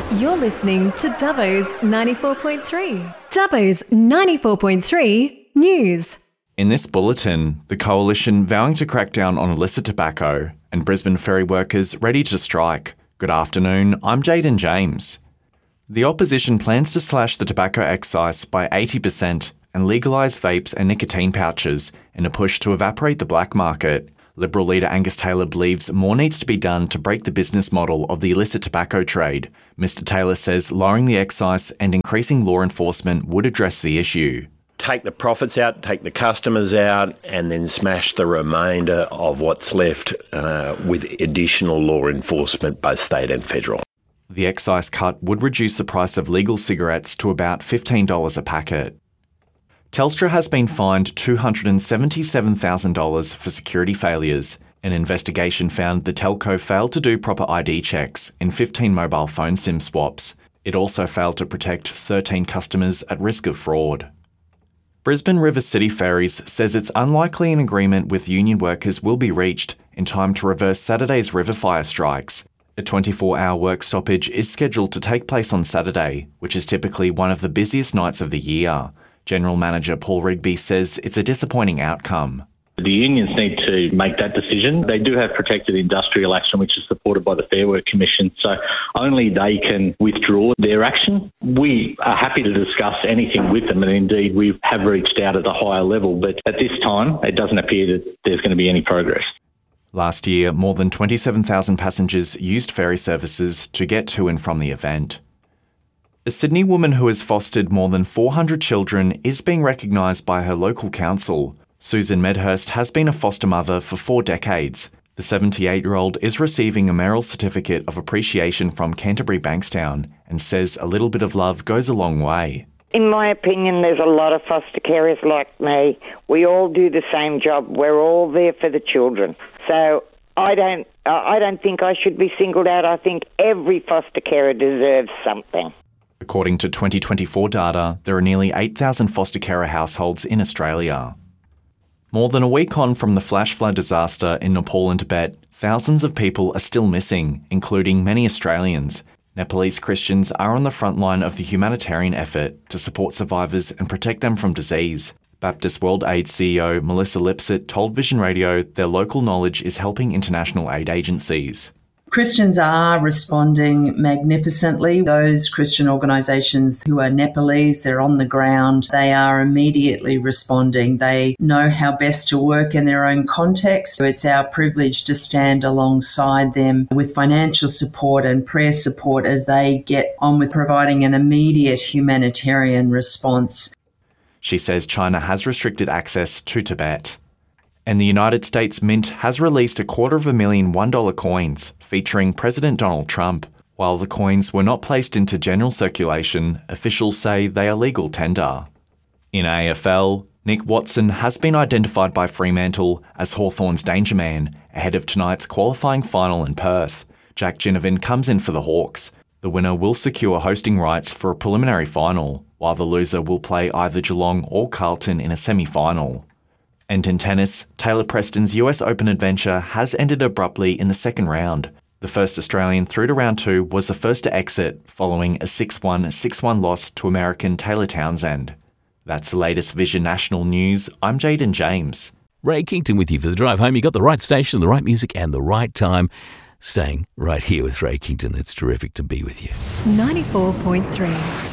You're listening to Dubbo's 94.3. Dubbo's 94.3 News. In this bulletin, the Coalition vowing to crack down on illicit tobacco and Brisbane ferry workers ready to strike. Good afternoon, I'm Jaden James. The opposition plans to slash the tobacco excise by 80% and legalise vapes and nicotine pouches in a push to evaporate the black market. Liberal leader Angus Taylor believes more needs to be done to break the business model of the illicit tobacco trade. Mr Taylor says lowering the excise and increasing law enforcement would address the issue. Take the profits out, take the customers out, and then smash the remainder of what's left with additional law enforcement, both state and federal. The excise cut would reduce the price of legal cigarettes to about $15 a packet. Telstra has been fined $277,000 for security failures. An investigation found the telco failed to do proper ID checks in 15 mobile phone SIM swaps. It also failed to protect 13 customers at risk of fraud. Brisbane River City Ferries says it's unlikely an agreement with union workers will be reached in time to reverse Saturday's river fire strikes. A 24-hour work stoppage is scheduled to take place on Saturday, which is typically one of the busiest nights of the year. General Manager Paul Rigby says it's a disappointing outcome. The unions need to make that decision. They do have protected industrial action, which is supported by the Fair Work Commission, so only they can withdraw their action. We are happy to discuss anything with them, and indeed we have reached out at a higher level, but at this time it doesn't appear that there's going to be any progress. Last year, more than 27,000 passengers used ferry services to get to and from the event. A Sydney woman who has fostered more than 400 children is being recognised by her local council. Susan Medhurst has been a foster mother for 4 decades. The 78-year-old is receiving a Merrill Certificate of Appreciation from Canterbury Bankstown and says a little bit of love goes a long way. In my opinion, there's a lot of foster carers like me. We all do the same job. We're all there for the children. So I don't think I should be singled out. I think every foster carer deserves something. According to 2024 data, there are nearly 8,000 foster carer households in Australia. More than a week on from the flash flood disaster in Nepal and Tibet, thousands of people are still missing, including many Australians. Nepalese Christians are on the front line of the humanitarian effort to support survivors and protect them from disease. Baptist World Aid CEO Melissa Lipsett told Vision Radio their local knowledge is helping international aid agencies. Christians are responding magnificently. Those Christian organisations who are Nepalese, they're on the ground, they are immediately responding. They know how best to work in their own context. It's our privilege to stand alongside them with financial support and prayer support as they get on with providing an immediate humanitarian response. She says China has restricted access to Tibet. And the United States Mint has released 250,000 $1 coins featuring President Donald Trump. While the coins were not placed into general circulation, officials say they are legal tender. In AFL, Nick Watson has been identified by Fremantle as Hawthorn's danger man ahead of tonight's qualifying final in Perth. Jack Ginnivan comes in for the Hawks. The winner will secure hosting rights for a preliminary final, while the loser will play either Geelong or Carlton in a semi-final. And in tennis, Taylor Preston's US Open adventure has ended abruptly in the second round. The first Australian through to round 2 was the first to exit following a 6-1, 6-1 loss to American Taylor Townsend. That's the latest Vision National News. I'm Jaden James. Ray Kington with you for the drive home. You got the right station, the right music and the right time. Staying right here with Ray Kington. It's terrific to be with you. 94.3.